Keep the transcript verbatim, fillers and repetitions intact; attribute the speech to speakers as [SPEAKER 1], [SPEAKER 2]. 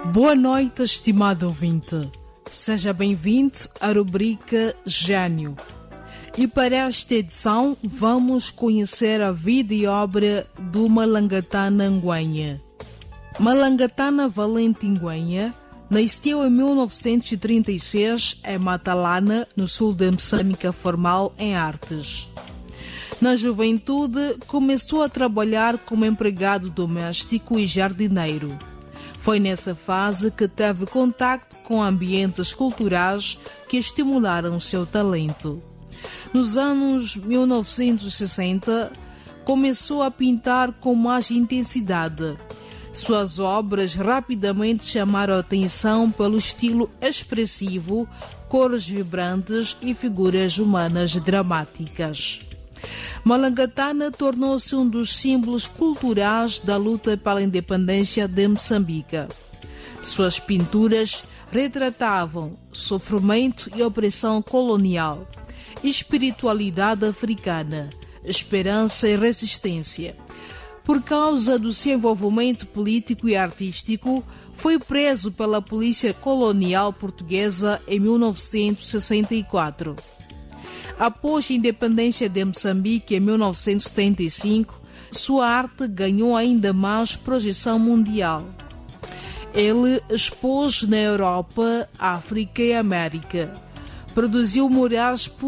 [SPEAKER 1] Boa noite, estimado ouvinte. Seja bem-vindo à rubrica Gênio. E para esta edição vamos conhecer a vida e obra do Malangatana Ngüenya. Malangatana Valente Ngüenya nasceu em mil novecentos e trinta e seis em Matalana, no sul de Moçambique, formal em artes. Na juventude, começou a trabalhar como empregado doméstico e jardineiro. Foi nessa fase que teve contacto com ambientes culturais que estimularam seu talento. Nos anos mil novecentos e sessenta, começou a pintar com mais intensidade. Suas obras rapidamente chamaram a atenção pelo estilo expressivo, cores vibrantes e figuras humanas dramáticas. Malangatana tornou-se um dos símbolos culturais da luta pela independência de Moçambique. Suas pinturas retratavam sofrimento e opressão colonial, espiritualidade africana, esperança e resistência. Por causa do seu envolvimento político e artístico, foi preso pela polícia colonial portuguesa em mil novecentos e sessenta e quatro. Após a independência de Moçambique em mil novecentos e setenta e cinco, sua arte ganhou ainda mais projeção mundial. Ele expôs na Europa, África e América. Produziu murais